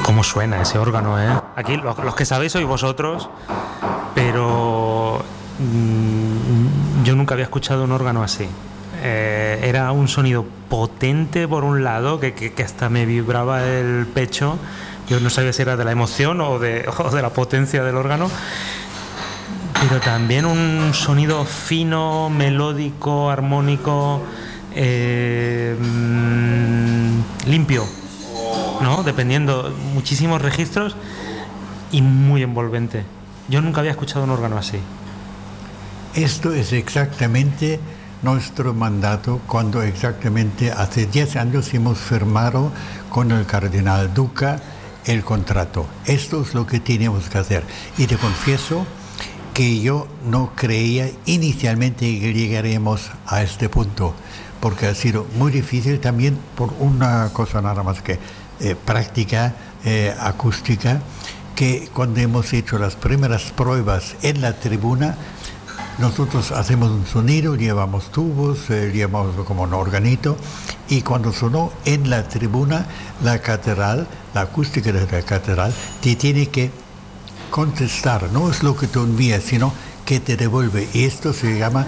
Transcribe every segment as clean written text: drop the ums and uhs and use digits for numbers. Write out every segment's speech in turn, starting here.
cómo suena ese órgano, ¿eh? Aquí los que sabéis sois vosotros, pero yo nunca había escuchado un órgano así. Era un sonido potente por un lado, que hasta me vibraba el pecho. Yo no sabía si era de la emoción o de la potencia del órgano, pero también un sonido fino, melódico, armónico, limpio, ¿no? Dependiendo, muchísimos registros y muy envolvente. Yo nunca había escuchado un órgano así. Esto es exactamente nuestro mandato cuando exactamente hace 10 años hemos firmado con el cardenal Duca el contrato. Esto es lo que tenemos que hacer. Y te confieso que yo no creía inicialmente que llegaríamos a este punto, porque ha sido muy difícil también por una cosa nada más que práctica, acústica, que cuando hemos hecho las primeras pruebas en la tribuna, nosotros hacemos un sonido, llevamos tubos, llevamos como un organito, y cuando sonó en la tribuna, la catedral, la acústica de la catedral, te tiene que contestar, no es lo que tú envías, sino que te devuelve, y esto se llama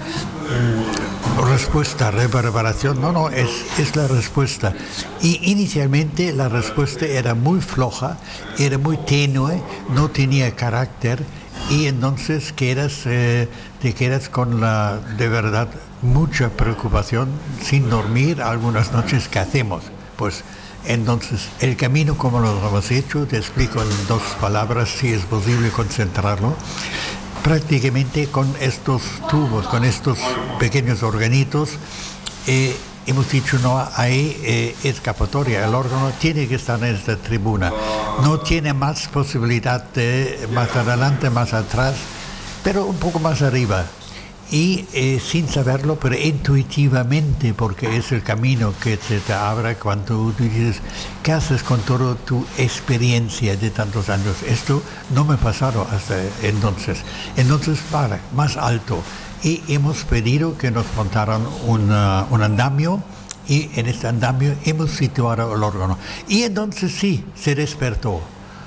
respuesta, reverberación, es la respuesta. Y inicialmente la respuesta era muy floja, era muy tenue, no tenía carácter, y entonces te quedas con de verdad mucha preocupación, sin dormir algunas noches. ¿Qué hacemos? Pues entonces el camino como lo hemos hecho, te explico en 2 palabras si es posible concentrarlo. Prácticamente con estos tubos, con estos pequeños organitos, hemos dicho no hay escapatoria, el órgano tiene que estar en esta tribuna, no tiene más posibilidad de más adelante, más atrás, pero un poco más arriba. Y sin saberlo, pero intuitivamente, porque es el camino que te abre cuando tú dices, ¿qué haces con toda tu experiencia de tantos años? Esto no me pasaron hasta entonces. Entonces, para, más alto. Y hemos pedido que nos montaran un andamio, y en este andamio hemos situado el órgano. Y entonces sí, se despertó.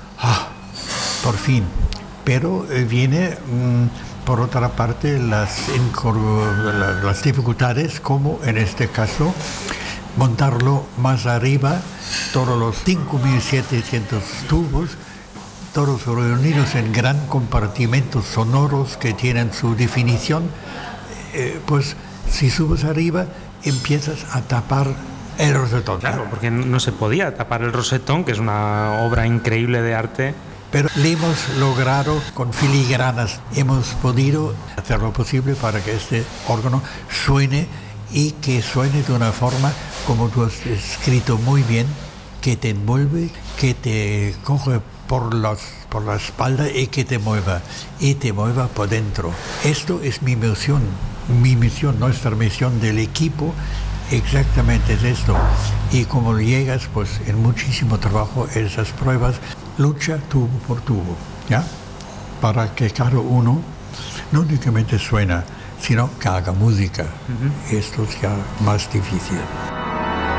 Por fin. Pero viene... por otra parte, las dificultades, como en este caso, montarlo más arriba, todos los 5.700 tubos, todos reunidos en gran compartimentos sonoros que tienen su definición, pues si subes arriba, empiezas a tapar el rosetón. Claro, porque no se podía tapar el rosetón, que es una obra increíble de arte. Pero le hemos logrado con filigranas, hemos podido hacer lo posible para que este órgano suene, y que suene de una forma, como tú has escrito muy bien, que te envuelve, que te coge por la espalda y que te mueva por dentro. Esto es mi misión, nuestra misión del equipo. Exactamente es esto. Y como llegas, pues en muchísimo trabajo en esas pruebas, lucha tubo por tubo, ¿ya? Para que cada uno no únicamente suena, sino que haga música. Esto es ya más difícil.